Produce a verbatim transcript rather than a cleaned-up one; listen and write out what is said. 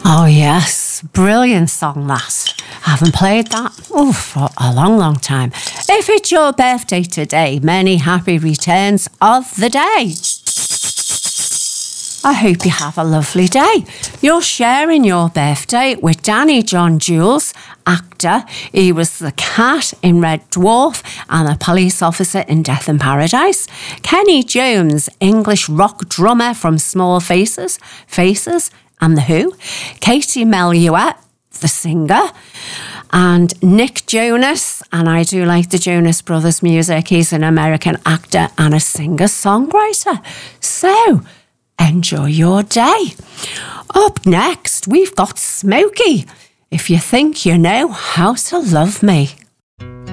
Oh, yes. Brilliant song, that. I haven't played that oh, for a long, long time. If it's your birthday today, many happy returns of the day. I hope you have a lovely day. You're sharing your birthday with Danny John Jules, actor. He was the cat in Red Dwarf and a police officer in Death in Paradise. Kenny Jones, English rock drummer from Small Faces, Faces and The Who. Katie Melua, the singer. And Nick Jonas, and I do like the Jonas Brothers music. He's an American actor and a singer-songwriter. So, enjoy your day. Up next, we've got Smokey. If you think you know how to love me.